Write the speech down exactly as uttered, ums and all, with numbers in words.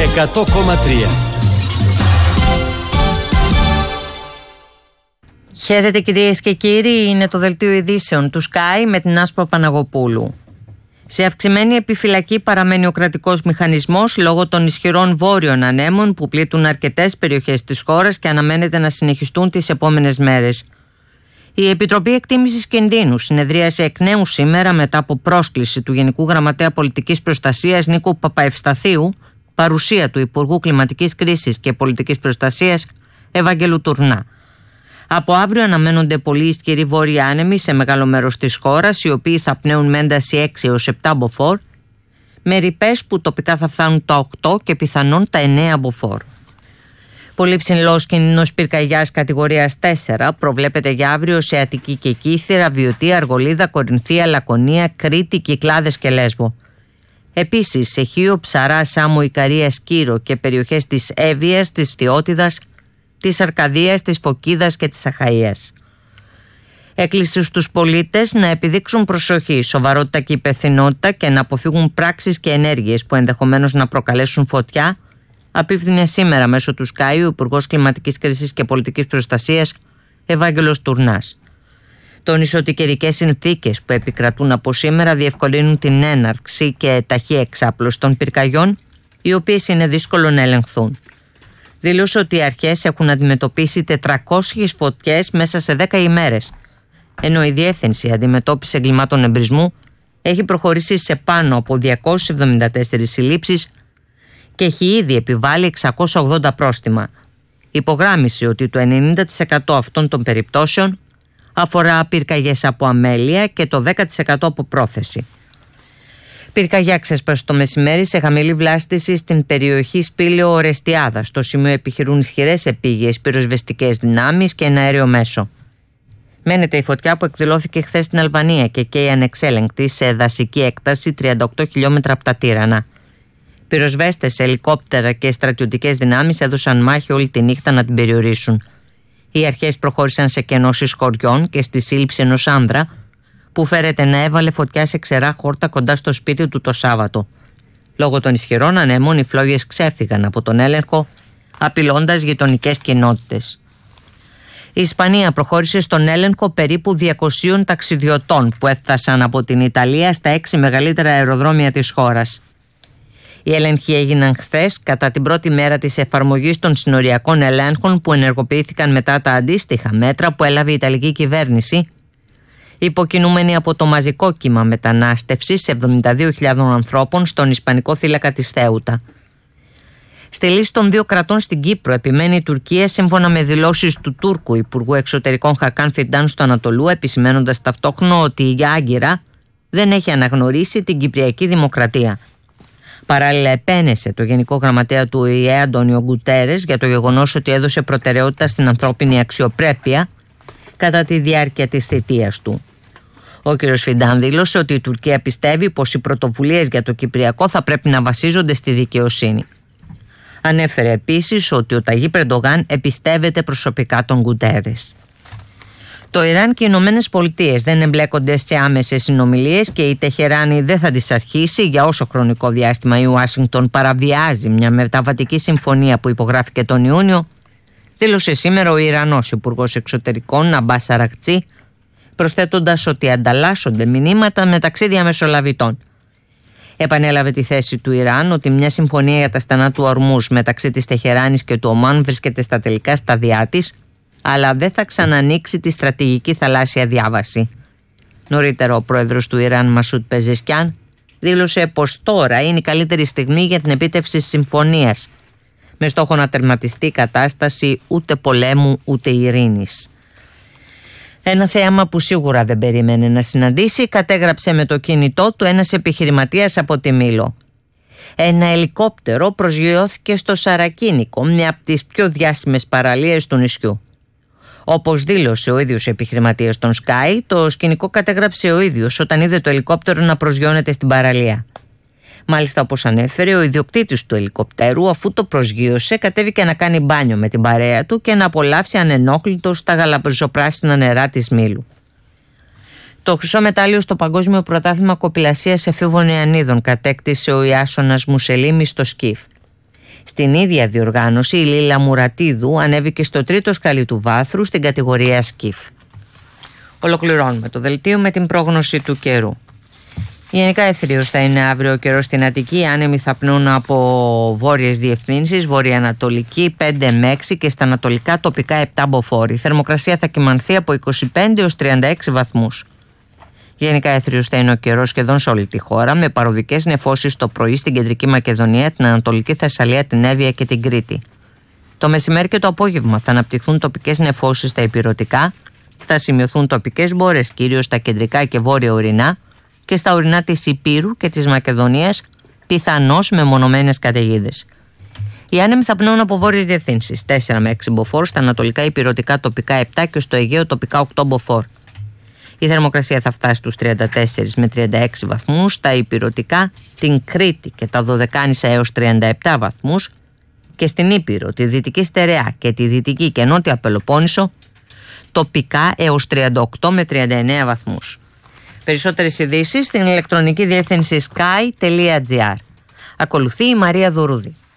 εκατό κόμμα τρία. Χαίρετε κυρίες και κύριοι, είναι το δελτίο ειδήσεων του Sky με την Άσπα Παναγοπούλου. Σε αυξημένη επιφυλακή παραμένει ο κρατικός μηχανισμός λόγω των ισχυρών βόρειων ανέμων που πλήττουν αρκετές περιοχές της χώρας και αναμένεται να συνεχιστούν τις επόμενες μέρες. Η Επιτροπή Εκτίμησης Κινδύνου συνεδρίασε εκ νέου σήμερα μετά από πρόσκληση του Γενικού Γραμματέα Πολιτικής Προστασίας Νίκου Παπαευσταθίου, παρουσία του Υπουργού Κλιματικής Κρίσης και Πολιτικής Προστασίας Ευαγγέλου Τουρνά. Από αύριο αναμένονται πολύ ισχυροί βόρειοι άνεμοι σε μεγάλο μέρος της χώρας, οι οποίοι θα πνέουν με ένταση έξι έως επτά μποφόρ, με ρηπές που τοπικά θα φτάνουν τα οκτώ και πιθανόν τα εννέα μποφόρ. Πολύ ψηλός κίνδυνος πυρκαγιάς κατηγορίας τέσσερα προβλέπεται για αύριο σε Αττική και Κύθυρα, Βιωτία, Αργολίδα, Κορινθία, Λακωνία, Κρήτη, Κυκλάδες και Λέσβο. Επίσης σε Χίο, Ψαρά, Σάμο, Ικαρία, Σκύρο και περιοχές της Εύβοιας, της Φθιώτιδας, της Αρκαδίας, της Φωκίδας και της Αχαΐας. Έκλεισε στους πολίτες να επιδείξουν προσοχή, σοβαρότητα και υπευθυνότητα και να αποφύγουν πράξεις και ενέργειες που ενδεχομένως να προκαλέσουν φωτιά, απίφθινε σήμερα μέσω του Sky ο Υπουργός Κλιματικής Κρίσης και Πολιτικής Προστασίας Ευάγγελος Τουρνάς. Τόνισε ότι οι καιρικές συνθήκες που επικρατούν από σήμερα διευκολύνουν την έναρξη και ταχεία εξάπλωση των πυρκαγιών, οι οποίες είναι δύσκολο να ελεγχθούν. Δήλωσε ότι οι αρχές έχουν αντιμετωπίσει τετρακόσιες φωτιές μέσα σε δέκα ημέρες, ενώ η Διεύθυνση Αντιμετώπισης Εγκλημάτων Εμπρισμού έχει προχωρήσει σε πάνω από διακόσιες εβδομήντα τέσσερις συλλήψεις και έχει ήδη επιβάλει εξακόσια ογδόντα πρόστιμα. Υπογράμμισε ότι το ενενήντα τοις εκατό αυτών των περιπτώσεων αφορά πυρκαγιές από αμέλεια και το δέκα τοις εκατό από πρόθεση. Πυρκαγιά ξέσπασε το μεσημέρι σε χαμηλή βλάστηση στην περιοχή Σπήλαιο Ορεστιάδα. Στο σημείο επιχειρούν ισχυρές επίγειες πυροσβεστικές δυνάμεις και ένα αέριο μέσο. Μένεται η φωτιά που εκδηλώθηκε χθες στην Αλβανία και καίει ανεξέλεγκτη σε δασική έκταση τριάντα οκτώ χιλιόμετρα από τα Τύρανα. Πυροσβέστες, ελικόπτερα και στρατιωτικές δυνάμεις έδωσαν μάχη όλη τη νύχτα να την περιορίσουν. Οι αρχές προχώρησαν σε κενώσεις χωριών και στη σύλληψη ενός άνδρα που φέρεται να έβαλε φωτιά σε ξερά χόρτα κοντά στο σπίτι του το Σάββατο. Λόγω των ισχυρών ανέμων οι φλόγες ξέφυγαν από τον έλεγχο, απειλώντας γειτονικές κοινότητες. Η Ισπανία προχώρησε στον έλεγχο περίπου διακοσίων ταξιδιωτών που έφτασαν από την Ιταλία στα έξι μεγαλύτερα αεροδρόμια της χώρας. Οι έλεγχοι έγιναν χθες κατά την πρώτη μέρα της εφαρμογής των συνοριακών ελέγχων που ενεργοποιήθηκαν μετά τα αντίστοιχα μέτρα που έλαβε η Ιταλική κυβέρνηση, υποκινούμενη από το μαζικό κύμα μετανάστευσης εβδομήντα δύο χιλιάδες ανθρώπων στον Ισπανικό θύλακα της Θέουτα. Στη λύση των δύο κρατών στην Κύπρο επιμένει η Τουρκία σύμφωνα με δηλώσεις του Τούρκου Υπουργού Εξωτερικών Χακάν Φιντάν στο Ανατολού, επισημαίνοντας ταυτόχρονα ότι η Άγκυρα δεν έχει αναγνωρίσει την Κυπριακή Δημοκρατία. Παράλληλα επένεσε το Γενικό Γραμματέα του Ο Η Ε Αντώνιο Γκουτέρες για το γεγονός ότι έδωσε προτεραιότητα στην ανθρώπινη αξιοπρέπεια κατά τη διάρκεια της θητείας του. Ο κ. Φιντάν δήλωσε ότι η Τουρκία πιστεύει πως οι πρωτοβουλίες για το Κυπριακό θα πρέπει να βασίζονται στη δικαιοσύνη. Ανέφερε επίσης ότι ο Ταγίπ Ερντογάν εμπιστεύεται προσωπικά τον Γκουτέρες. Το Ιράν και οι Ηνωμένες Πολιτείες δεν εμπλέκονται σε άμεσες συνομιλίες και η Τεχεράνη δεν θα τις αρχίσει για όσο χρονικό διάστημα η Ουάσιγκτον παραβιάζει μια μεταβατική συμφωνία που υπογράφηκε τον Ιούνιο, δήλωσε σήμερα ο Ιρανός Υπουργός Εξωτερικών Αμπάς Αρακτσί, προσθέτοντας ότι ανταλλάσσονται μηνύματα μεταξύ διαμεσολαβητών. Επανέλαβε τη θέση του Ιράν ότι μια συμφωνία για τα στενά του Ορμούς μεταξύ της Τεχεράνης και του Ομάν βρίσκεται στα τελικά σταδιά της, αλλά δεν θα ξανανοίξει τη στρατηγική θαλάσσια διάβαση. Νωρίτερα ο πρόεδρος του Ιράν Μασούτ Πεζεσκιάν δήλωσε πως τώρα είναι η καλύτερη στιγμή για την επίτευξη συμφωνίας, με στόχο να τερματιστεί η κατάσταση ούτε πολέμου ούτε ειρήνης. Ένα θέαμα που σίγουρα δεν περίμενε να συναντήσει κατέγραψε με το κινητό του ένας επιχειρηματίας από τη Μήλο. Ένα ελικόπτερο προσγειώθηκε στο Σαρακίνικο, μια από τις πιο διάσημες παραλίες του νησιού. Όπως δήλωσε ο ίδιος επιχειρηματίας στον Sky, το σκηνικό κατέγραψε ο ίδιος όταν είδε το ελικόπτερο να προσγειώνεται στην παραλία. Μάλιστα, όπως ανέφερε, ο ιδιοκτήτης του ελικοπτέρου, αφού το προσγείωσε, κατέβηκε να κάνει μπάνιο με την παρέα του και να απολαύσει ανενόχλητος τα γαλαμπριζοπράσινα νερά της Μήλου. Το χρυσό μετάλλιο στο Παγκόσμιο Πρωτάθλημα Κοπηλασίας Εφήβων Νεανίδων κατέκτησε ο Ιάσονας Μουσελίμης στο σκιφ. Στην ίδια διοργάνωση η Λίλα Μουρατίδου ανέβηκε στο τρίτο σκαλί του βάθρου στην κατηγορία σκιφ. Ολοκληρώνουμε το δελτίο με την πρόγνωση του καιρού. Γενικά αιθρίως θα είναι αύριο ο καιρός στην Αττική, άνεμοι θα πνούν από βόρειες διευθύνσεις, βορειοανατολική πέντε με έξι και στα ανατολικά τοπικά επτά μποφόρ. Η θερμοκρασία θα κυμανθεί από είκοσι πέντε έως τριάντα έξι βαθμούς. Γενικά αιθρίως θα είναι ο καιρός σχεδόν σε όλη τη χώρα, με παροδικές νεφώσεις το πρωί στην κεντρική Μακεδονία, την Ανατολική Θεσσαλία, την Εύβοια και την Κρήτη. Το μεσημέρι και το απόγευμα θα αναπτυχθούν τοπικές νεφώσεις στα ηπειρωτικά, θα σημειωθούν τοπικές μπόρες κυρίως στα κεντρικά και βόρεια ορεινά και στα ορεινά της Ηπείρου και της Μακεδονίας, πιθανώς με μονομένες καταιγίδες. Οι άνεμοι θα πνέουν από βόρειες διευθύνσεις τέσσερα με έξι μποφόρ, στα ανατολικά ηπειρωτικά τοπικά επτά και στο Αιγαίο τοπικά οκτώ μποφόρ. Η θερμοκρασία θα φτάσει στους τριάντα τέσσερα με τριάντα έξι βαθμούς, στα ηπειρωτικά, την Κρήτη και τα Δωδεκάνησα έως τριάντα επτά βαθμούς και στην Ήπειρο, τη Δυτική Στερεά και τη Δυτική και Νότια Πελοπόννησο τοπικά έως τριάντα οκτώ με τριάντα εννέα βαθμούς. Περισσότερες ειδήσεις στην ηλεκτρονική διεύθυνση sky τελεία gr. Ακολουθεί η Μαρία Δουρούδη.